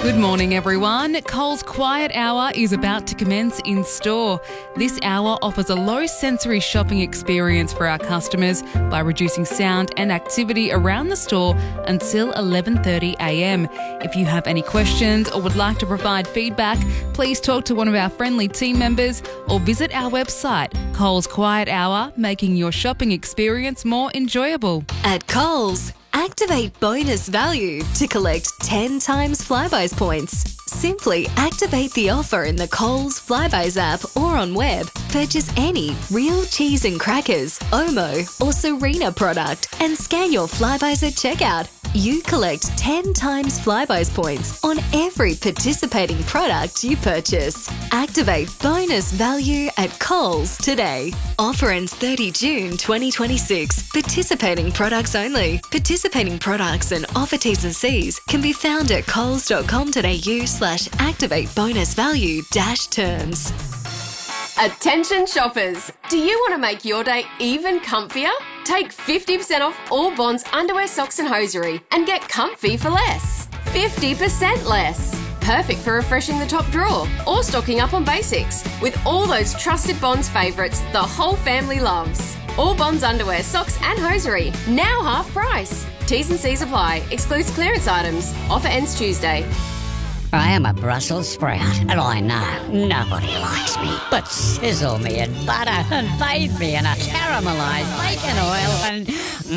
Good morning, everyone. Coles Quiet Hour is about to commence in store. This hour offers a low sensory shopping experience for our customers by reducing sound and activity around the store until 11:30 a.m. If you have any questions or would like to provide feedback, please talk to one of our friendly team members or visit our website, Coles Quiet Hour, making your shopping experience more enjoyable. At Coles, activate bonus value to collect 10 times Flybuys points. Simply activate the offer in the Coles Flybuys app or on web. Purchase any real cheese and crackers, Omo or Serena product and scan your Flybuys at checkout. You collect 10 times Flybuys points on every participating product you purchase. Activate bonus value at Coles today. Offer ends 30 June 2026. Participating products only. Participating products and offer T's and C's can be found at coles.com.au/activate bonus value -terms. Attention shoppers! Do you want to make your day even comfier? Take 50% off all Bonds underwear, socks and hosiery and get comfy for less. 50% less. Perfect for refreshing the top drawer or stocking up on basics with all those trusted Bonds favourites the whole family loves. All Bonds underwear, socks and hosiery, now half price. T's and C's apply. Excludes clearance items. Offer ends Tuesday. I am a Brussels sprout, and I know nobody likes me. But sizzle me in butter and bathe me in a caramelised bacon oil and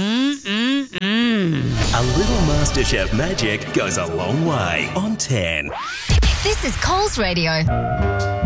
A little MasterChef magic goes a long way on 10. This is Coles Radio.